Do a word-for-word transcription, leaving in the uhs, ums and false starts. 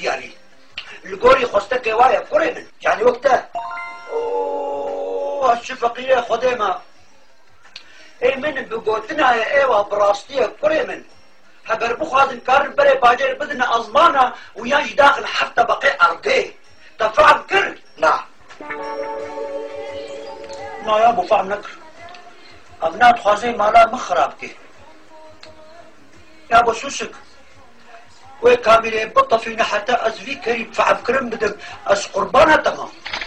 يعني القوري خوستك وايا كوري من يعني وقتها اوه الشفقية خديمة اي من بقوتنا يا ايوه براستية كوري من هبر بخوازن كارن بري باجر بدنا ازمانة وياج داخل حتى بقي ارضي تفهم كر لا لا يا ابو فهم نكر ابنات خوازي مالا مخرابكي يا ابو سوسك وكامل بطة فينا حتى ازفي كريم فعب كرم بدم از قربانة تمام